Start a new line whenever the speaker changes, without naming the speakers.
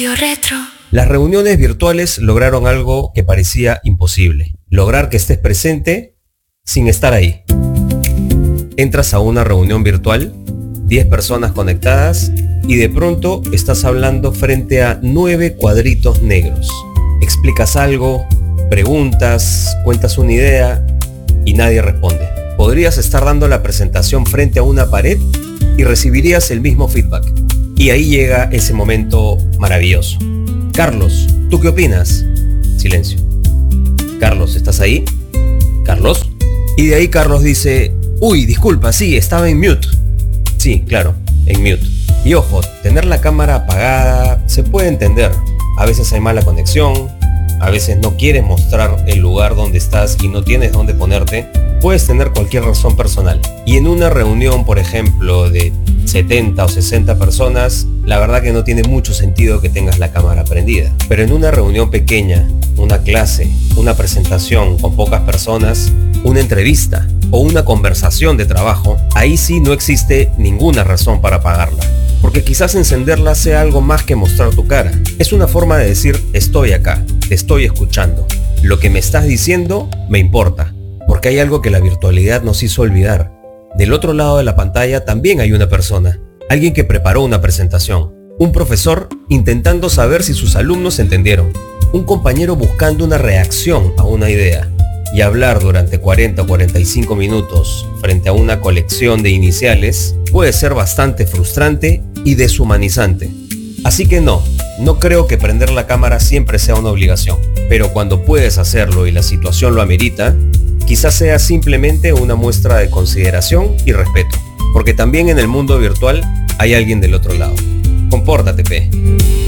Radio Retro.
Las reuniones virtuales lograron algo que parecía imposible. Lograr que estés presente sin estar ahí. Entras a una reunión virtual, 10 personas conectadas y de pronto estás hablando frente a 9 cuadritos negros. Explicas algo, preguntas, cuentas una idea y nadie responde. Podrías estar dando la presentación frente a una pared y recibirías el mismo feedback. Y ahí llega ese momento maravilloso. Carlos, ¿tú qué opinas? Silencio. Carlos, ¿estás ahí? ¿Carlos? Y de ahí Carlos dice, uy, disculpa, sí, estaba en mute. Sí, claro, en mute. Y ojo, tener la cámara apagada se puede entender. A veces hay mala conexión, a veces no quieres mostrar el lugar donde estás y no tienes dónde ponerte. Puedes tener cualquier razón personal. Y en una reunión, por ejemplo, de 70 o 60 personas, la verdad que no tiene mucho sentido que tengas la cámara prendida. Pero en una reunión pequeña, una clase, una presentación con pocas personas, una entrevista o una conversación de trabajo, ahí sí no existe ninguna razón para apagarla. Porque quizás encenderla sea algo más que mostrar tu cara. Es una forma de decir, estoy acá, te estoy escuchando. Lo que me estás diciendo me importa. Porque hay algo que la virtualidad nos hizo olvidar. Del otro lado de la pantalla también hay una persona, alguien que preparó una presentación, un profesor intentando saber si sus alumnos entendieron, un compañero buscando una reacción a una idea. Y hablar durante 40 o 45 minutos frente a una colección de iniciales puede ser bastante frustrante y deshumanizante. Así que no creo que prender la cámara siempre sea una obligación, pero cuando puedes hacerlo y la situación lo amerita, quizás sea simplemente una muestra de consideración y respeto, porque también en el mundo virtual hay alguien del otro lado. Compórtate, pe.